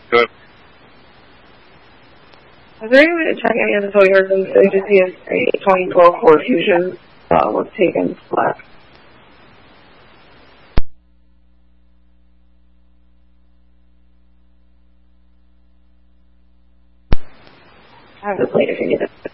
Good. Is there any way to check any of the toyers to see if a 2012 Ford Fusion was taken flat? I have this later if you need it.